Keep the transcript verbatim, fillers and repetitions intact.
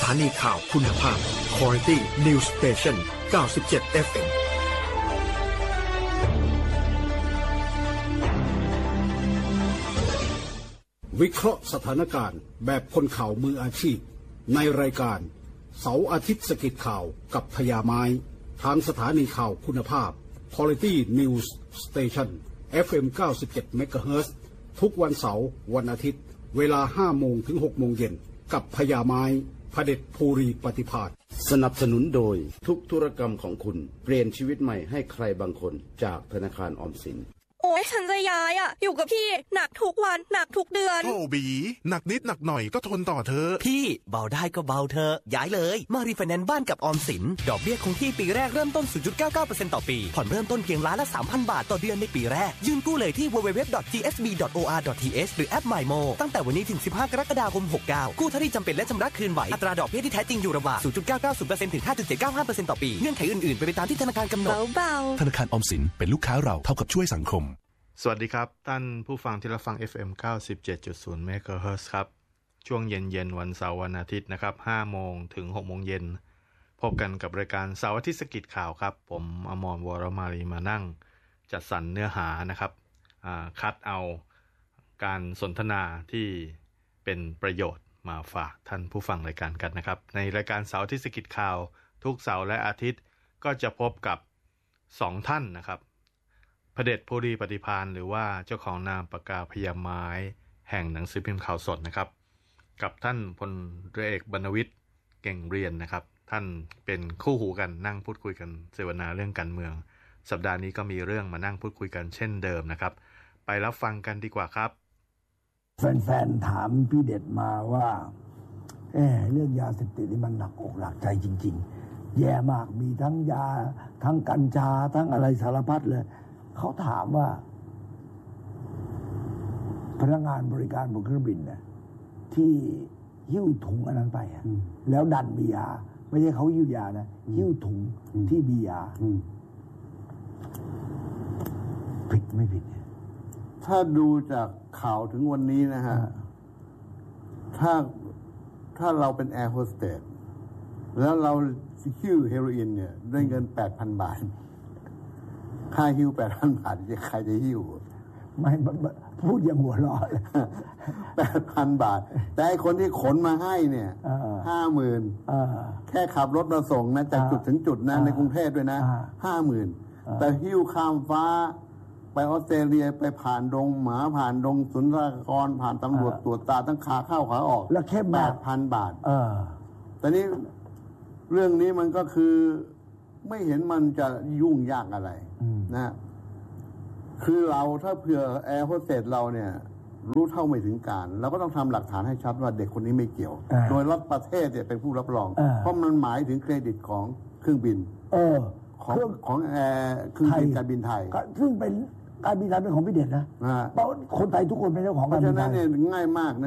านีข่าวคุณภาพ Quality News Station เก้าสิบเจ็ด เอฟ เอ็มวิเคราะห์สถานการณ์แบบคนข่าวมืออาชีพในรายการเสาร์อาทิตย์สกิดข่าวกับพญาไม้ทางสถานีข่าวคุณภาพ Quality News Station เอฟ เอ็ม เก้าสิบเจ็ด เมกะเฮิรตซ์ ทุกวันเสาร์วันอาทิตย์เวลา ห้าโมง ถึง หกโมง เย็นกับพญาไม้พเด็จภูรีปฏิภาณสนับสนุนโดยทุกธุรกรรมของคุณเปลี่ยนชีวิตใหม่ให้ใครบางคนจากธนาคารออมสินโอ๊ยฉันจะย้ายอ่ะอยู่กับพี่หนักทุกวันหนักทุกเดือนโอ้บีหนักนิดหนักหน่อยก็ทนต่อเธอพี่เบาได้ก็เบาเธอย้ายเลยมารีไฟแนนซ์บ้านกับออมสินดอกเบี้ยคงที่ปีแรกเริ่มต้น ศูนย์จุดเก้าเก้าเปอร์เซ็นต์ ต่อปีผ่อนเริ่มต้นเพียงล้านละ สามพัน บาทต่อเดือนในปีแรกยื่นกู้เลยที่ ดับเบิลยู ดับเบิลยู ดับเบิลยู ดอท ที เอส บี ดอท โอ อาร์ ดอท ที เอช หรือแอป My Mo ตั้งแต่วันนี้ถึงสิบห้ากรกฎาคมหกเก้ากู้เท่าที่จำเป็นและชำระคืนไหวอัตราดอกเบี้ยที่แท้จริงอยู่ระหว่าง ศูนย์จุดเก้าเก้าศูนย์เปอร์เซ็นต์ ถึง ห้าจุดเจ็ดเก้าห้าเปอร์เซ็นต์ ต่อปีเงื่อนไขอื่นๆเป็นไปตามที่ธนาคารกำหนดเบาๆธนาคารออมสินเป็นลูกค้าเราเท่ากับช่วยสังคมสวัสดีครับท่านผู้ฟังที่รับฟัง เอฟ เอ็ม เก้าสิบเจ็ดจุดศูนย์ เมกะเฮิรตซ์ครับช่วงเย็นๆวันเสาร์วันอาทิตย์นะครับ ห้าโมง ถึง หกโมง เย็นพบกันกับรายการเสาร์อาทิตย์สกิดข่าวครับผมอมรวรมาลีมานั่งจัดสรรเนื้อหานะครับคัดเอาการสนทนาที่เป็นประโยชน์มาฝากท่านผู้ฟังรายการกันนะครับในรายการเสาร์อาทิตย์สกิดข่าวทุกเสาร์และอาทิตย์ก็จะพบกับสองท่านนะครับพเด็จภูรีปฏิภาณหรือว่าเจ้าของนามปากกาพญาไม้แห่งหนังสือพิมพ์ข่าวสดนะครับกับท่านพลเรือเอกบรรณวิทย์เก่งเรียนนะครับท่านเป็นคู่หูกันนั่งพูดคุยกันเสวนาเรื่องการเมืองสัปดาห์นี้ก็มีเรื่องมานั่งพูดคุยกันเช่นเดิมนะครับไปรับฟังกันดีกว่าครับแฟนๆถามพี่เด็ดมาว่าเออเรื่องยาเสพติดนี่มันหนักอกหนักใจจริงๆแย่มากมีทั้งยาทั้งกัญชาทั้งอะไรสารพัดเลยเขาถามว่าพนักงานบริการบนเครื่องบินเนี่ยที่หิ้วถุงอันนั้นไปแล้วดันมียาไม่ใช่เขาหิ้วยานะหิ้วถุงที่มียาผิดไม่ผิดถ้าดูจากข่าวถึงวันนี้นะฮะถ้าถ้าเราเป็นแอร์โฮสเตสแล้วเราหิ้วเฮโรอีนเนี่ยด้วยเงิน แปดพัน บาทค่าหิ้ว แปดพัน บาทจะใครจะหิ้วไม่พูดอย่างหัวเราะแปดพัน บาทแต่ไอ้คนที่ขนมาให้เนี่ย ห้าหมื่น แค่ขับรถมาส่งนะจากจุดถึงจุดนะในกรุงเทพด้วยนะ ห้าหมื่น แต่หิ้วข้ามฟ้าไปออสเตรเลียไปผ่านดงหมาผ่านดงศุลกากรผ่านตำรวจตรวจตาทั้งขาเข้าขาออกแล้วแค่แปดพัน บาทแต่นี้เรื่องนี้มันก็คือไม่เห็นมันจะยุ่งยากอะไรนะคือเราถ้าเผื่อแอร์โฮสเตสเราเนี่ยรู้เท่าไม่ถึงการเราก็ต้องทำหลักฐานให้ชัดว่าเด็กคนนี้ไม่เกี่ยวโดยรัฐประเทศเนี่ยเป็นผู้รับรองเพราะมันหมายถึงเครดิตของเครื่องบินของของแอร์เครื่องบินการบินไทยซึ่งเป็นการบินไทยเป็นของพี่เด่นนะเพราะคนไทยทุกคนเป็นเจ้าของการบินไทยเพราะฉะนั้นเนี่ยง่ายมากนะ